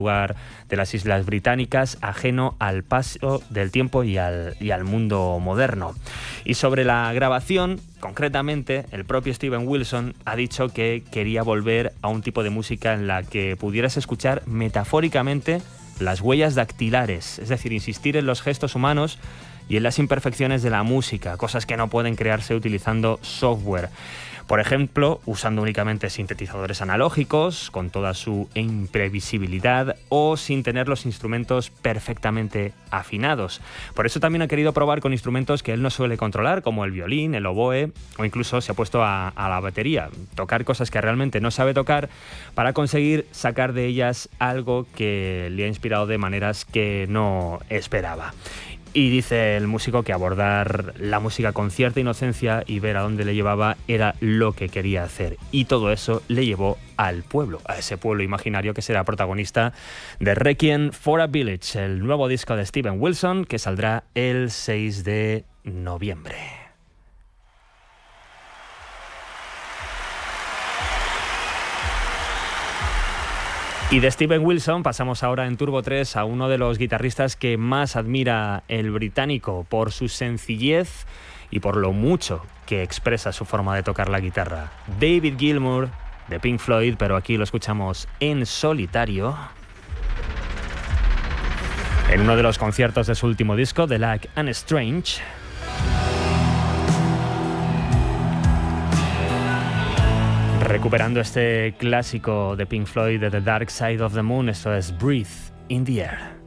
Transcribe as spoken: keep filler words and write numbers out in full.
lugar de las Islas Británicas, ajeno al paso del tiempo y al, y al mundo moderno. Y sobre la grabación, concretamente, el propio Steven Wilson ha dicho que quería volver a un tipo de música en la que pudieras escuchar metafóricamente las huellas dactilares, es decir, insistir en los gestos humanos y en las imperfecciones de la música, cosas que no pueden crearse utilizando software. Por ejemplo, usando únicamente sintetizadores analógicos, con toda su imprevisibilidad, o sin tener los instrumentos perfectamente afinados. Por eso también ha querido probar con instrumentos que él no suele controlar, como el violín, el oboe, o incluso se ha puesto a, a la batería. Tocar cosas que realmente no sabe tocar para conseguir sacar de ellas algo que le ha inspirado de maneras que no esperaba. Y dice el músico que abordar la música con cierta inocencia y ver a dónde le llevaba era lo que quería hacer. Y todo eso le llevó al pueblo, a ese pueblo imaginario que será protagonista de Requiem for a Village, el nuevo disco de Steven Wilson que saldrá el seis de noviembre. Y de Steven Wilson pasamos ahora en Turbo tres a uno de los guitarristas que más admira el británico por su sencillez y por lo mucho que expresa su forma de tocar la guitarra. David Gilmour, de Pink Floyd, pero aquí lo escuchamos en solitario en uno de los conciertos de su último disco, The Lack and Strange. Recuperando este clásico de Pink Floyd de The Dark Side of the Moon, esto es Breathe in the Air.